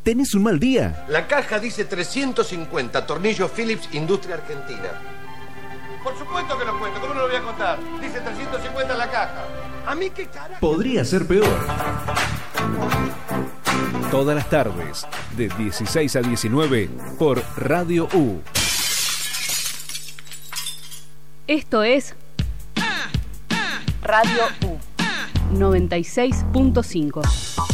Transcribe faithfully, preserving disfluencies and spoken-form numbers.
tenés un mal día. La caja dice trescientos cincuenta, tornillo Phillips, Industria Argentina. Por supuesto que lo cuento, ¿cómo no lo voy a contar? Dice trescientos cincuenta en la caja. ¿A mí qué carajo? Podría ser peor. Todas las tardes, de dieciséis a diecinueve, por Radio U. Esto es Radio U noventa y seis punto cinco.